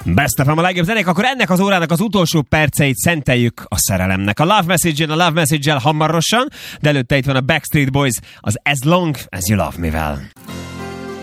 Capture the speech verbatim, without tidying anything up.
Best of a legjobb zenék, akkor ennek az órának az utolsó perceit szenteljük a szerelemnek. A Love Message-en, a Love Message-el hamarosan, de előtte itt van a Backstreet Boys az As Long As You Love Me-vel.